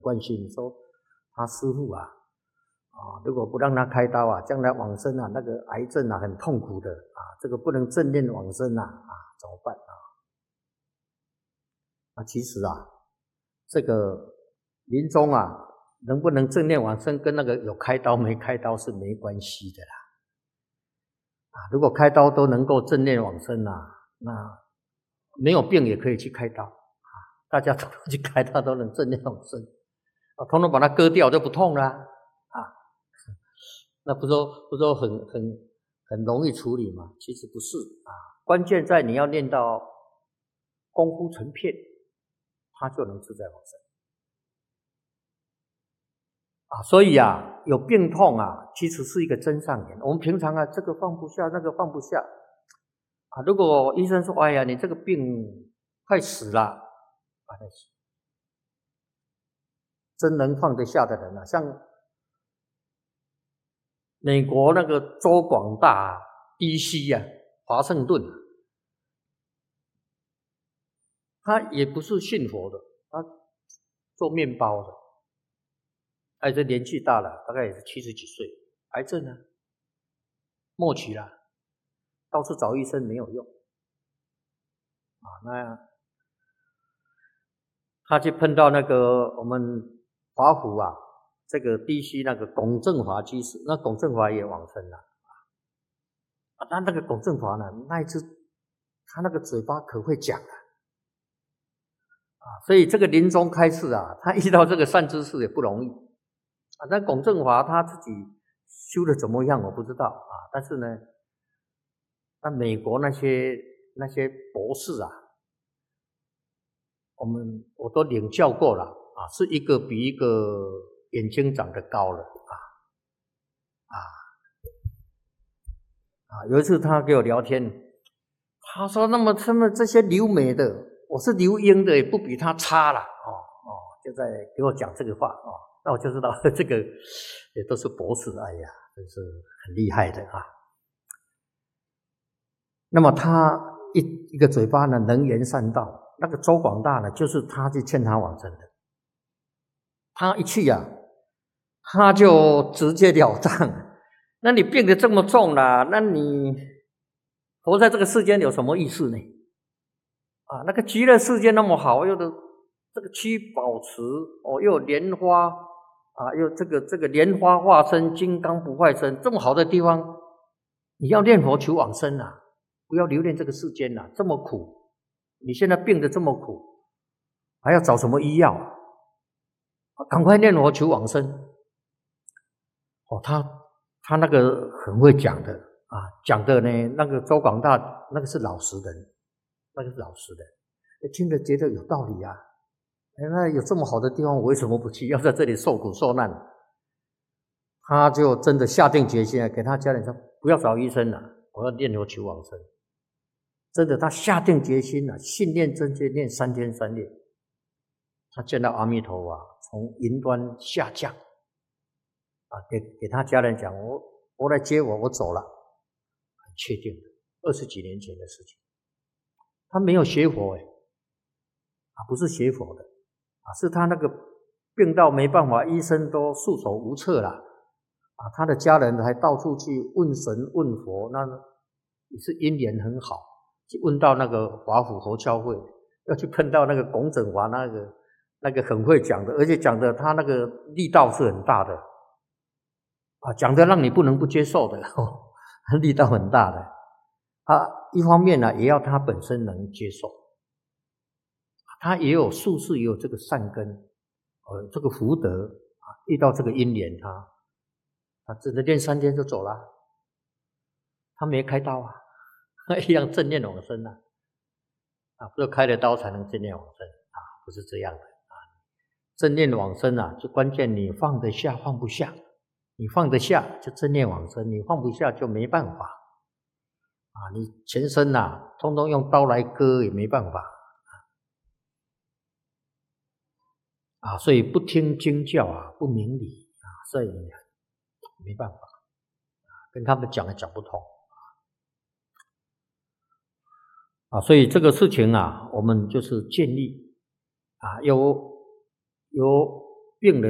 关心说他师父啊，如果不让他开刀啊，将来往生啊，那个癌症啊很痛苦的啊，这个不能正念往生啊，怎么办啊？其实啊，这个临终啊，能不能正念往生跟那个有开刀没开刀是没关系的啦。如果开刀都能够正念往生啊，那没有病也可以去开刀大家都去开刀都能正念往生统统把它割掉就不痛了那不说很容易处理吗？其实不是关键在你要练到功夫成片，它就能自在往生所以有病痛其实是一个真上缘。我们平常这个放不下，那个放不下如果医生说哎呀你这个病快死了真能放得下的人像美国那个州广大DC华盛顿他也不是信佛的，他做面包的这年纪大了，大概也是70几岁，癌症末期了，到处找医生没有用那他去碰到那个我们华府这个DC那个龚正华居士，那龚正华也往生了那个龚正华呢，那一次他那个嘴巴可会讲所以这个临终开示他遇到这个善知识也不容易那龚正华他自己修的怎么样我不知道但是呢，那美国那些博士我都领教过了是一个比一个眼睛长得高了有一次他跟我聊天，他说那么他们这些留美的，我是留英的也不比他差了就在给我讲这个话那我就知道这个也都是博士，哎呀真是很厉害的那么他一个嘴巴呢能言善道，那个周广大呢就是他去劝他往生的，他一去他就直截了当那你病得这么重了那你活在这个世间有什么意思呢那个极乐世界那么好，又的这个七宝池又有莲花又这个莲花化身金刚不坏身，这么好的地方，你要念佛求往生不要留恋这个世间这么苦，你现在病得这么苦，还要找什么医药赶快念佛求往生他那个很会讲的讲的呢，那个周广大那个是老实人，听着觉得有道理那有这么好的地方我为什么不去，要在这里受苦受难他就真的下定决心给他家人说不要找医生了，我要念佛求往生，真的他下定决心信念真切念3天3夜，他见到阿弥陀佛从云端下降给他家人讲我来接我走了，很确定的20几年前的事情。他没有学佛不是学佛的是他那个病到没办法，医生都束手无策了他的家人还到处去问神问佛，那也是因缘很好，去问到那个华府佛教会，要去碰到那个龚正华那个很会讲的，而且讲的他那个力道是很大的讲的让你不能不接受的力道很大的一方面也要他本身能接受，他也有术士也有这个善根这个福德遇到这个因缘他只能练3天就走了，他没开刀一样正念往生不是开了刀才能正念往生不是这样的正念往生就关键你放得下放不下，你放得下就正念往生，你放不下就没办法你全身通通用刀来割也没办法所以不听经教不明理所以没办法跟他们讲也讲不通所以这个事情我们就是建立由病人